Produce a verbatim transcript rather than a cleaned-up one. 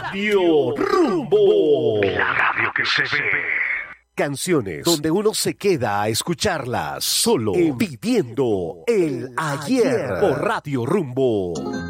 Radio Rumbo. La radio que se ve. Canciones donde uno se queda a escucharlas solo en Viviendo el Ayer por Radio Rumbo.